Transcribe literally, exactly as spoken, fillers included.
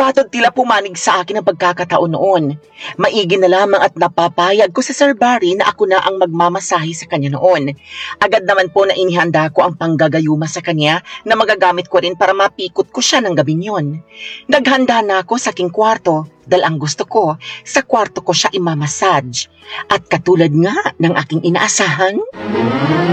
Batod tila pumanig sa akin ang pagkakataon noon. Maigi na lamang at napapayag ko sa Sir Barry na ako na ang magmamasahe sa kanya noon. Agad naman po na inihanda ko ang panggagayuma sa kanya na magagamit ko rin para mapikot ko siya ng gabing yon. Naghanda na ako sa aking kwarto dahil ang gusto ko, sa kwarto ko siya imamassage. At katulad nga ng aking inaasahan,